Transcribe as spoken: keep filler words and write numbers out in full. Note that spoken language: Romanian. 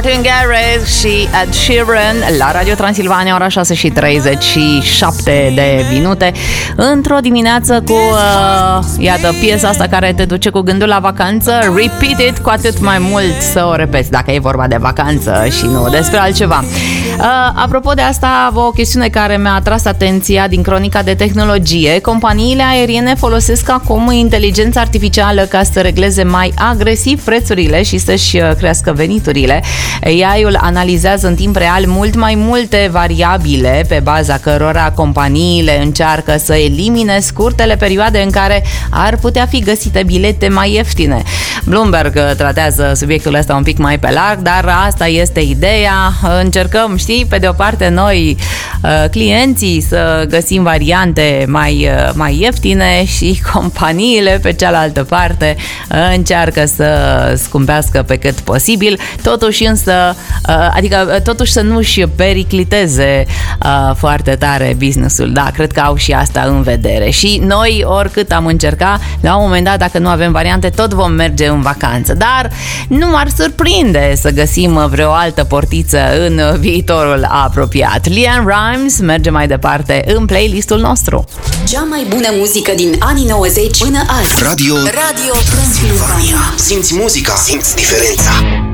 Martin Garrix și Ed Sheeran la Radio Transilvania, ora șase și treizeci și șapte de minute. Într-o dimineață cu, uh, iată, piesa asta care te duce cu gândul la vacanță. Repeat it, cu atât mai mult să o repeți dacă e vorba de vacanță și nu despre altceva. Uh, apropo de asta, o chestiune care mi-a atras atenția din cronica de tehnologie. Companiile aeriene folosesc acum inteligența artificială ca să regleze mai agresiv prețurile și să-și crească veniturile. A I-ul analizează în timp real mult mai multe variabile pe baza cărora companiile încearcă să elimine scurtele perioade în care ar putea fi găsite bilete mai ieftine. Bloomberg tratează subiectul ăsta un pic mai pe larg, dar asta este ideea. Încercăm, știi, pe de o parte noi, clienții, să găsim variante mai, mai ieftine și companiile, pe cealaltă parte, încearcă să scumpească pe cât posibil, totuși însă, adică totuși să nu-și pericliteze foarte tare business-ul. Da, cred că au și asta în vedere. Și noi, oricât am încercat, la un moment dat, dacă nu avem variante, tot vom merge în vacanță. Dar nu m-ar surprinde să găsim vreo altă portiță în viitorul apropiat. LeAnn Rimes merge mai departe în playlistul nostru. Cea mai bună muzică din anii nouăzeci până azi. Radio, Radio Transilvania. Simți muzica, simți diferența.